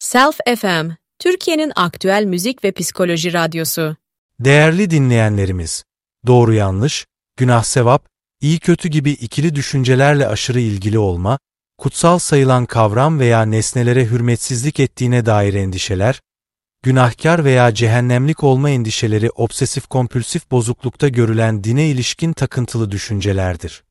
Self FM, Türkiye'nin aktüel müzik ve psikoloji radyosu. Değerli dinleyenlerimiz, doğru yanlış, günah sevap, iyi kötü gibi ikili düşüncelerle aşırı ilgili olma, kutsal sayılan kavram veya nesnelere hürmetsizlik ettiğine dair endişeler, günahkar veya cehennemlik olma endişeleri obsesif kompülsif bozuklukta görülen dine ilişkin takıntılı düşüncelerdir.